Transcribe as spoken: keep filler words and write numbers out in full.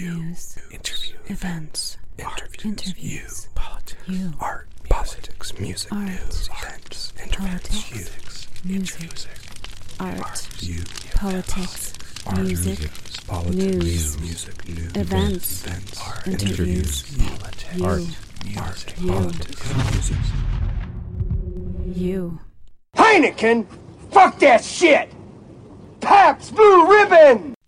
News. Interview. Events. Interviews. Interviews. You. Politics. You. Art. Politics. Music. Art. News. Events. Interviews. Politics. You. Music. Music. Art. You. Politics. Art. Music. Politics. News. Music. News. Events. Events. Art. Interviews. Politics. You. Art. Music. You. Politics. Music. You. Heineken? Fuck that shit! Pabst Blue Ribbon!